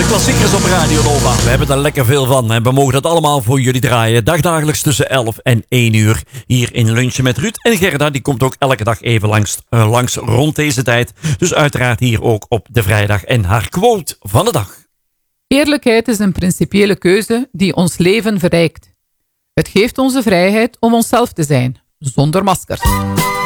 de klassiekers op Radio Nova. We hebben er lekker veel van en we mogen dat allemaal voor jullie draaien. Dagdagelijks tussen 11 en 1 uur hier in Lunchen met Ruud. En Gerda die komt ook elke dag even langs rond deze tijd. Dus uiteraard hier ook op de vrijdag. En haar quote van de dag. Eerlijkheid is een principiële keuze die ons leven verrijkt. Het geeft ons de vrijheid om onszelf te zijn, zonder maskers.